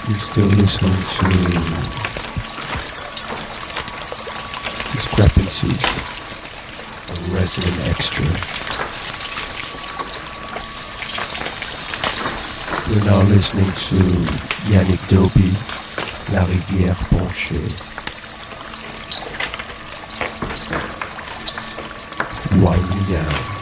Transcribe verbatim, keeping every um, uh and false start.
You're still listening to Discrepancies on Resident Extra. You're now listening to Yannick Dopey, La Rivière Penchée. Wind me down.